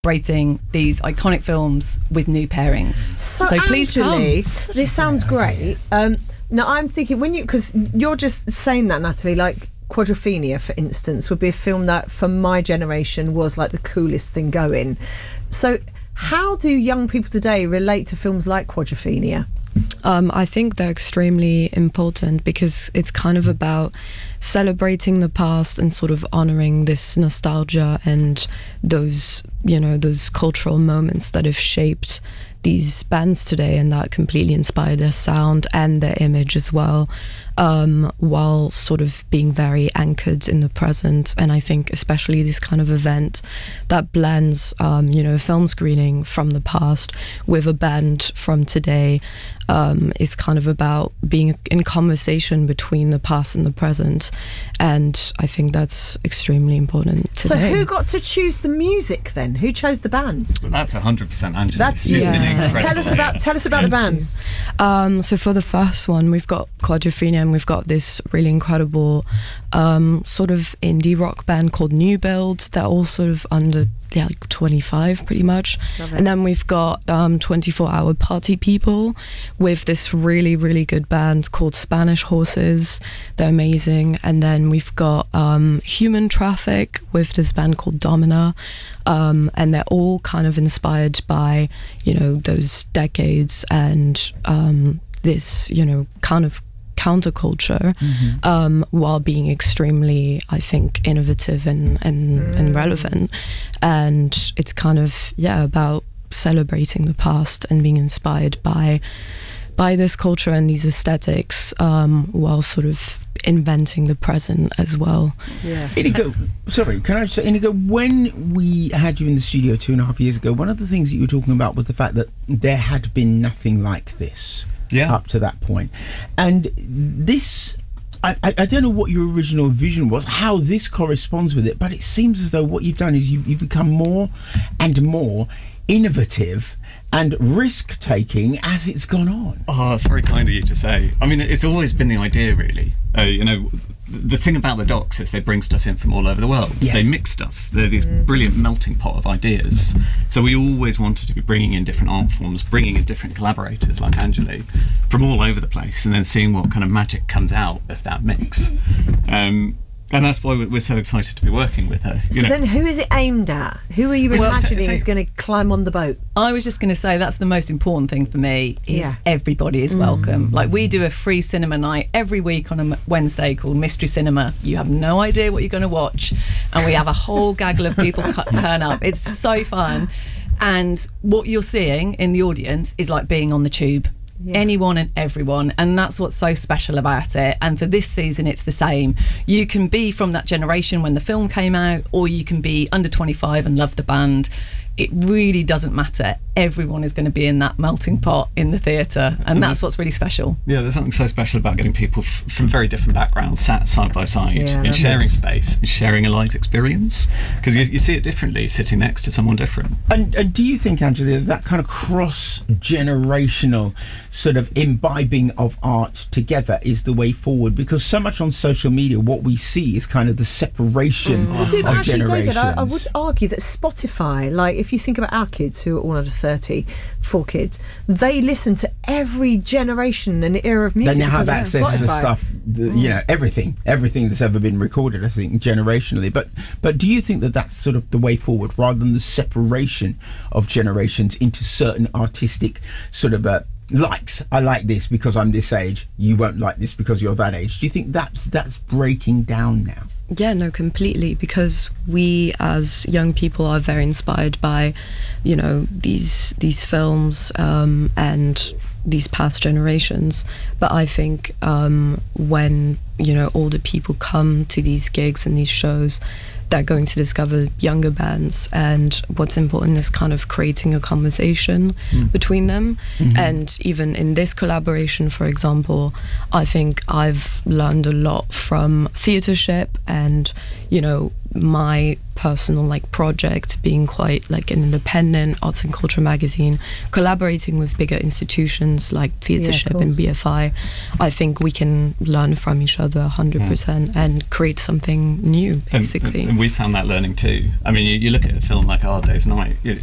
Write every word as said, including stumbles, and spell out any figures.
celebrating these iconic films with new pairings. So, So please come. actually, this sounds great. Um, now I'm thinking when you, because you're just saying that, Natalie, like Quadrophenia, for instance, would be a film that for my generation was like the coolest thing going. So how do young people today relate to films like Quadrophenia? Um, I think they're extremely important because it's kind of about celebrating the past and sort of honoring this nostalgia and those, you know, those cultural moments that have shaped these bands today and that completely inspired their sound and their image as well, um, while sort of being very anchored in the present. And I think especially this kind of event that blends, um, you know, a film screening from the past with a band from today um, is kind of about being in conversation between the past and the present. And I think that's extremely important today. So who got to choose the music then? Who chose the bands? So that's one hundred percent Angela. That's She's yeah. been incredible. Tell us about tell us about the bands. Um, so for the first one, we've got Quadrophenia and we've got this really incredible um, sort of indie rock band called New Build. They're all sort of under yeah, like twenty-five pretty much. Love it. And then we've got um, twenty-four hour Party People with this really, really good band called Spanish Horses. They're amazing. And then we've got um, Human Traffic with this band called Domina. Um, and they're all kind of inspired by, you know, those decades and um, this, you know, kind of counterculture, mm-hmm. um, while being extremely, I think, innovative and and, mm. and relevant. And it's kind of, yeah, about celebrating the past and being inspired by by this culture and these aesthetics, um, while sort of inventing the present as well. Yeah. Inigo, sorry, can I just say, Inigo, when we had you in the studio two and a half years ago, one of the things that you were talking about was the fact that there had been nothing like this yeah. up to that point. And this, I, I, I don't know what your original vision was, how this corresponds with it, but it seems as though what you've done is you've, you've become more and more innovative and risk-taking as it's gone on. Oh, that's very kind of you to say. I mean, it's always been the idea, really. Uh, you know, the thing about the docs is they bring stuff in from all over the world. Yes. They mix stuff. They're this brilliant melting pot of ideas. So we always wanted to be bringing in different art forms, bringing in different collaborators like Angeli from all over the place, and then seeing what kind of magic comes out of that mix. Um, And that's why we're so excited to be working with her. You So know. then who is it aimed at? Who are you Well, imagining so- is going to climb on the boat? I was just going to say that's the most important thing for me is Yeah. everybody is welcome. Like we do a free cinema night every week on a Wednesday called Mystery Cinema. You have no idea what you're going to watch, and we have a whole gaggle of people cut, turn up. It's so fun, and what you're seeing in the audience is like being on the tube. Yeah. Anyone and everyone, and that's what's so special about it. And for this season it's the same. You can be from that generation when the film came out, or you can be under twenty-five and love the band. It really doesn't matter. Everyone is going to be in that melting pot in the theatre, and that's what's really special. Yeah, there's something so special about getting people f- from very different backgrounds sat side by side Yeah, and that sharing is. space and sharing a life experience, because you, you see it differently sitting next to someone different. And, and do you think, Angela, that kind of cross-generational sort of imbibing of art together is the way forward? Because so much on social media, what we see is kind of the separation I do, of but actually, generations. David, I, I would argue that Spotify, like if you think about our kids who are all under thirty, four kids, they listen to every generation and era of music. They now have because of access to the Spotify. stuff, the, you know, everything, everything that's ever been recorded, I think, generationally. But but do you think that that's sort of the way forward, rather than the separation of generations into certain artistic sort of uh, likes? I like this because I'm this age. You won't like this because you're that age. Do you think that's that's breaking down now? Yeah, no, completely, because we as young people are very inspired by, you know, these these films um, and these past generations. But I think um, when, you know, older people come to these gigs and these shows, they're going to discover younger bands, and what's important is kind of creating a conversation mm. between them. Mm-hmm. And even in this collaboration, for example, I think I've learned a lot from Theatreship and, you know, my personal like project, being quite like an independent arts and culture magazine, collaborating with bigger institutions like Theatreship Yeah, and B F I, I think we can learn from each other one hundred percent Yeah. and create something new, basically. And, and we found that learning too. I mean, you, you look at a film like Our Day's Night, you,